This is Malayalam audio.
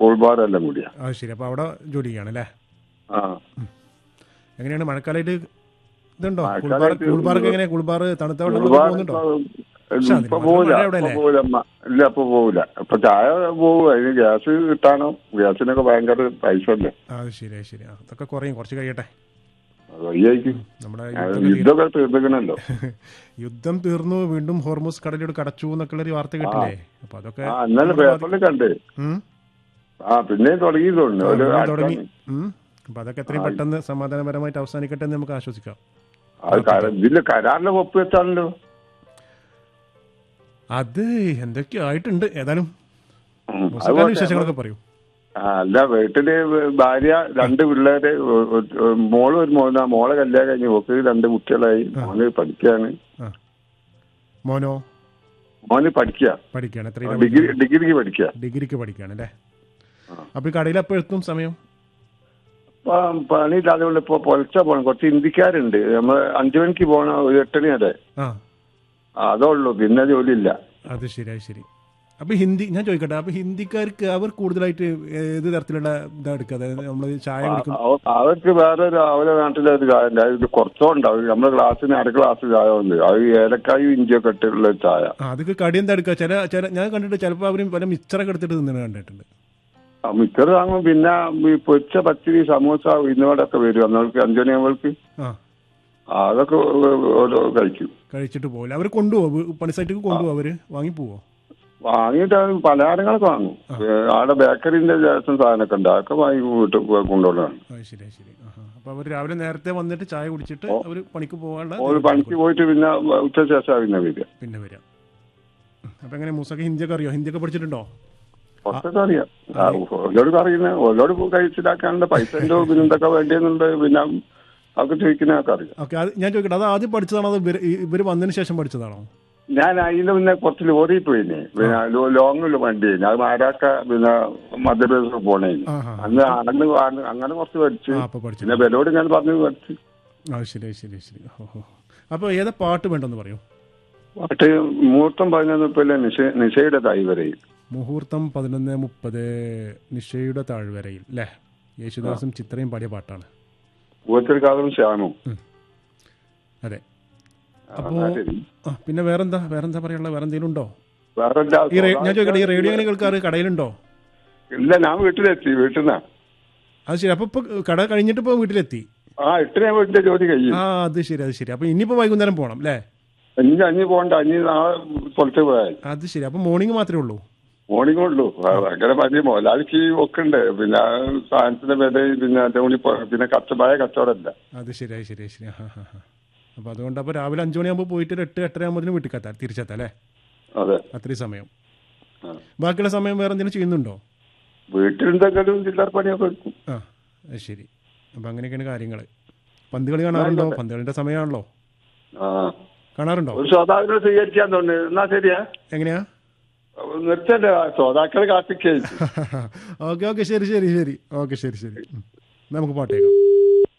കൂൾബാറെല്ലാം കൂടിയാ. അത് ശരി. അപ്പോൾ അവിടെ ജോലി ചെയ്യണല്ലേ? ആ. എങ്ങനെയാണ് മഴക്കാലമായിട്ട് ഇതുണ്ടോ? മഴക്കാലമായിട്ട് കൂൾബാറൊക്കെ എങ്ങനെയാ? കൂൾബാർ തണുത്ത വെള്ളം കൂൾബാർ പോകുന്നുണ്ടോ? ഇപ്പൊ പോവില്ല, ഇല്ല ഇപ്പൊ പോവില്ല. ഇപ്പൊ ചായ പോവും. അതിന് ഗ്യാസ് കിട്ടാനോ, ഗ്യാസിനൊക്കെ ഭയങ്കര പൈസ അല്ലേ. അത് ശരി ശരി. അതൊക്കെ കുറയും, കുറച്ച് കഴിയട്ടെ. നമ്മുടെ യുദ്ധമൊക്കെ തീർന്നിക്കണല്ലോ. യുദ്ധം തീർന്നു, വീണ്ടും ഹോർമൂസ് കടലിലൂടെ കടച്ചു എന്നൊക്കെയുള്ള ഒരു വാർത്ത കേട്ടില്ലേ? അപ്പൊ അതൊക്കെ ഇന്നലെ പേപ്പറിൽ കണ്ട്. പിന്നെ തുടങ്ങി തുടങ്ങി. അപ്പൊ അതൊക്കെ എത്രയും പെട്ടെന്ന് സമാധാനപരമായിട്ട് അവസാനിക്കട്ടെ എന്ന് നമുക്ക് ആശ്വസിക്കാം. ഇതില് കരാറിലെ ഒപ്പ് വെച്ചാണല്ലോ. അത് എന്തൊക്കെയോ ആയിട്ടുണ്ട്. ഏതായാലും വിശേഷങ്ങളൊക്കെ പറയൂ. അല്ല, വീട്ടില് ഭാര്യ, 2 പിള്ളേര്, മോള് ഒരു മോനാ. മോളെ കല്യാണം കഴിഞ്ഞ് ഓക്ക് 2 കുട്ടികളായി. മോന് പഠിക്കാണ്. മോന് പഠിക്കാണ്. ഡിഗ്രിക്ക് പഠിക്കാണ് അല്ലേ? അപ്പൊ ഈ കടയിൽ എപ്പോ എത്തും സമയം? പണിയില്ലാതെ കൊണ്ട് ഇപ്പൊ പൊലച്ച പോണം. കുറച്ച് ഹിന്ദിക്കാരുണ്ട്. നമ്മൾ 5 മണിക്ക് പോകണം, ഒരു 8 മണി വരെ. അതേ ഉള്ളൂ, പിന്നെ ജോലി ഇല്ല. അത് ശരി ശരി. അപ്പൊ ഞാൻ ചോദിക്കട്ടെ, അപ്പൊ ഹിന്ദിക്കാർക്ക് അവർ കൂടുതലായിട്ട് ഏത് തരത്തിലുള്ള ഇതാ എടുക്കുക? അതായത് നമ്മള് ചായ അവർക്ക് വേറെ അവരുടെ നാട്ടിലെ ഒരു ചായ ഉണ്ട്. അത് കുറച്ചോ ഉണ്ടാവും. നമ്മുടെ ഗ്ലാസ്സിന് 1/2 ഗ്ലാസ് ചായ ഉണ്ട്. അത് ഏലക്കായും ഇഞ്ചിയൊക്കെ ഇട്ടുള്ള ചായ. അതൊക്കെ കടി എന്താ എടുക്കുക? ഞാൻ കണ്ടിട്ട് ചിലപ്പോൾ അവരും പല മിക്സറൊക്കെ എടുത്തിട്ട് തിന്നുന്നത് കണ്ടിട്ടുണ്ട്. മിക്സർ വാങ്ങുമ്പോൾ പിന്നെ ഈ പൊരിച്ച പച്ചരി, സമൂസ, ഇന്നോടൊക്കെ വരും. അന്നവർക്ക് 5 മണിയാകുമ്പോൾക്ക് അതൊക്കെ കഴിച്ചിട്ട് പോകില്ല. അവർ കൊണ്ടുപോകും, പണി സൈറ്റിക്ക് കൊണ്ടുപോകും. അവര് വാങ്ങി പോവോ? വാങ്ങിയിട്ട് പലഹാരങ്ങളൊക്കെ വാങ്ങും. അവിടെ ബേക്കറിന്റെ സാധനമൊക്കെ ഉണ്ട്. അതൊക്കെ വാങ്ങി വീട്ടിൽ കൊണ്ടുപോകണം. ശരി ശരി. അപ്പൊ അവർ രാവിലെ നേരത്തെ വന്നിട്ട് ചായ കുടിച്ചിട്ട് അവര് പണിക്ക് പോകാനുള്ള പണിക്ക് പോയിട്ട് പിന്നെ ഉച്ച ശേഷം പിന്നെ വരാം. അപ്പൊ എങ്ങനെ മൂസക്ക് ഹിന്ദിയൊക്കെ അറിയോ? ഹിന്ദിയൊക്കെ പഠിച്ചിട്ടുണ്ടോ? കുറച്ചൊക്കെ അറിയാം. ഓരോട് പറയുന്നത്, ഓരോട് കഴിച്ചിട്ടാക്കാനുള്ള പൈസ പിന്നെന്തൊക്കെ വേണ്ടിയെന്നുണ്ട്. പിന്നെ അതൊക്കെ ചോദിക്കുന്നതൊക്കെ അറിയാം. ഓക്കെ, ഞാൻ ചോദിക്കട്ടെ, അത് ആദ്യം പഠിച്ചതാണോ അതോ ഇവര് വന്നതിന് ശേഷം പഠിച്ചതാണോ? ഞാൻ അതിന് പിന്നെ കുറച്ച് ലോറി പോയിനെ. പിന്നെ ലോങ്ങില് വണ്ടി. അത് മഹാരാഷ്ട്ര, പിന്നെ മധ്യപ്രദേശ് പോണേ. അങ്ങനെ കുറച്ച് പഠിച്ചു. പിന്നെ ബലോട് ഞാൻ പറഞ്ഞു പഠിച്ചു. ശരി ശരി ശരി. അപ്പൊ ഏതാ പാട്ട് വേണ്ടെന്ന് പറയൂ? പാട്ട് മുഹൂർത്തം 11:30 നിശയുടെ താഴ്വരയിൽ. മുഹൂർത്തം 11:30 നിശയുടെ താഴ്വരയിൽ അല്ലേ? യേശുദാസും ചിത്രയും പാടിയ പാട്ടാണ്. ശ്യാമും. അതെ. അപ്പോ പിന്നെ വേറെന്താ പറയാനുള്ള? വേറെ എന്തെങ്കിലും ഉണ്ടോ? ഞാൻ ചോദിക്കട്ടെ, ഈ റേഡിയോ എങ്ങനെ കേൾക്കാറ്? കടയിലുണ്ടോ? ഇല്ല, ഞാൻ വീട്ടിലെത്തി. വീട്ടിൽ അത് ശരി. അപ്പൊ കട കഴിഞ്ഞിട്ട് ഇപ്പൊ വീട്ടിലെത്തി? 8 വീട്ടിലെ ജോലി കഴിയും. അത് ശരി. അപ്പൊ ഇനിയിപ്പോ വൈകുന്നേരം പോകണം അല്ലേ? അഞ്ഞ് പോകണ്ട, നാളെ പുറത്ത് പോയാൽ. അത് ശരി. അപ്പൊ മോർണിംഗ് മാത്രമേ ഉള്ളൂ? മോർണിംഗ് ഉള്ളൂ. ഭയങ്കര പനി. മോലാളിക്ക് ഒക്കെ ഉണ്ട്. പിന്നെ സാധനത്തിന്റെ വില, പിന്നെ കച്ചവടമല്ല. അത് ശരി. അപ്പൊ അതുകൊണ്ട് അപ്പൊ രാവിലെ 5 മണിയാകുമ്പോൾ പോയിട്ട് 8-8:30 ആകുമ്പോൾ വീട്ടിൽ തിരിച്ചെത്താം അല്ലേ? അതെ, അത്രയും സമയം. ബാക്കിയുള്ള സമയം വേറെ എന്തെങ്കിലും ചെയ്യുന്നുണ്ടോ? വീട്ടിലെന്തെങ്കിലും ചില്ലറ പണിയൊക്കെ എടുക്കും. അത് ശരി. അപ്പൊ അങ്ങനെയൊക്കെയാണ് കാര്യങ്ങള്. പന്ത് കളി കാണാറുണ്ടോ? പന്ത് കളിന്റെ സമയമാണല്ലോ. കാണാറുണ്ടോ? സ്വീകരിക്കാൻ തോന്നുന്നു. എന്നാ ശരിയാ. എങ്ങനെയാ? നിർത്തല്ലേ, ശ്രോതാക്കളെ കാത്തിക്കേ. ഓക്കെ ശരി. ഓക്കെ ശരി. നമുക്ക് പാട്ടേക്കാം.